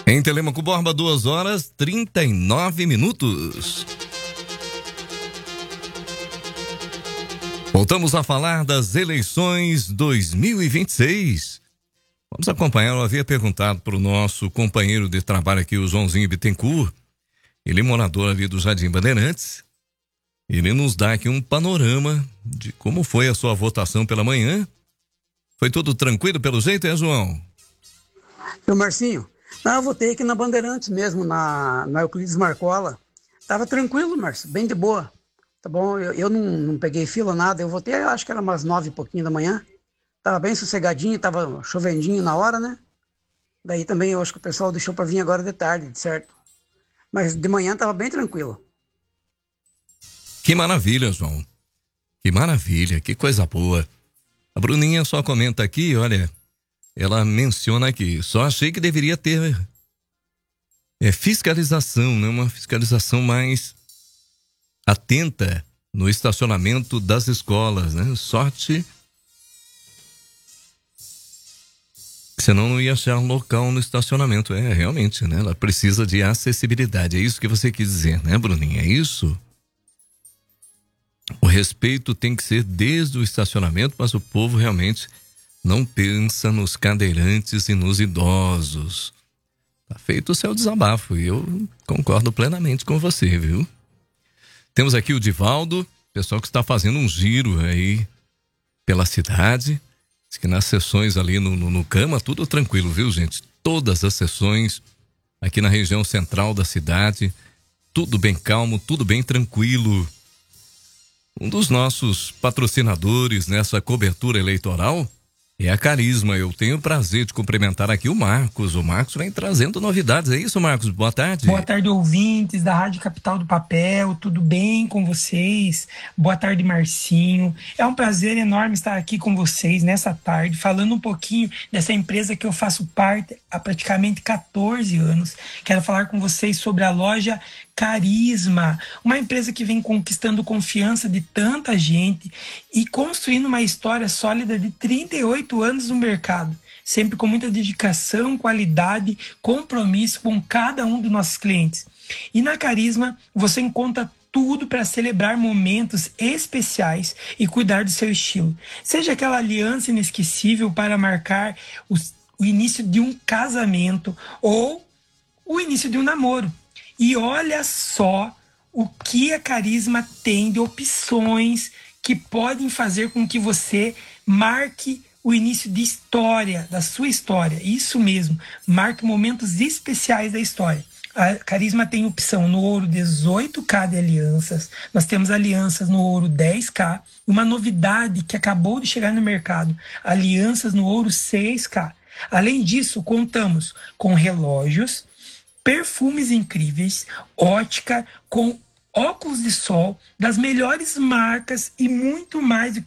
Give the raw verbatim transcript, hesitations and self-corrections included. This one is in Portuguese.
Em Telêmaco Borba, duas horas trinta e nove minutos. Voltamos a falar das eleições dois mil e vinte e seis. Vamos acompanhar. Eu havia perguntado para o nosso companheiro de trabalho aqui, o Joãozinho Bittencourt. Ele é morador ali do Jardim Bandeirantes. Ele nos dá aqui um panorama de como foi a sua votação pela manhã. Foi tudo tranquilo pelo jeito, é, João? Eu, Marcinho, não, eu votei aqui na Bandeirantes mesmo, na, na Euclides Marcola. Tava tranquilo, Márcio, bem de boa. Tá bom, eu, eu não, não peguei fila, nada. Eu votei, acho que era umas nove e pouquinho da manhã. Tava bem sossegadinho, tava chovendinho na hora, né? Daí também eu acho que o pessoal deixou para vir agora de tarde, certo? Mas de manhã tava bem tranquilo. Que maravilha, João. Que maravilha, que coisa boa. A Bruninha só comenta aqui, olha, ela menciona aqui, só achei que deveria ter é, fiscalização, né? Uma fiscalização mais atenta no estacionamento das escolas, né? Sorte, senão não ia achar um local no estacionamento. É, realmente, né? Ela precisa de acessibilidade, é isso que você quis dizer, né, Bruninha? É isso? O respeito tem que ser desde o estacionamento, mas o povo realmente não pensa nos cadeirantes e nos idosos. Tá feito o seu desabafo e eu concordo plenamente com você, viu? Temos aqui o Divaldo, pessoal que está fazendo um giro aí pela cidade. Diz que nas sessões ali no, no, no Cama, tudo tranquilo, viu, gente? Todas as sessões aqui na região central da cidade, tudo bem calmo, tudo bem tranquilo. Um dos nossos patrocinadores nessa cobertura eleitoral é a Carisma. Eu tenho o prazer de cumprimentar aqui o Marcos. O Marcos vem trazendo novidades. É isso, Marcos? Boa tarde. Boa tarde, ouvintes da Rádio Capital do Papel. Tudo bem com vocês? Boa tarde, Marcinho. É um prazer enorme estar aqui com vocês nessa tarde, falando um pouquinho dessa empresa que eu faço parte há praticamente quatorze anos. Quero falar com vocês sobre a loja Carisma, uma empresa que vem conquistando confiança de tanta gente e construindo uma história sólida de trinta e oito anos no mercado, sempre com muita dedicação, qualidade, compromisso com cada um dos nossos clientes. E na Carisma você encontra tudo para celebrar momentos especiais e cuidar do seu estilo. Seja aquela aliança inesquecível para marcar os, o início de um casamento ou o início de um namoro. E olha só o que a Carisma tem de opções que podem fazer com que você marque o início de história, da sua história. Isso mesmo, marque momentos especiais da história. A Carisma tem opção no ouro dezoito K de alianças, nós temos alianças no ouro dez K, uma novidade que acabou de chegar no mercado, alianças no ouro seis K. Além disso, contamos com relógios, perfumes incríveis, ótica com óculos de sol das melhores marcas e muito mais do que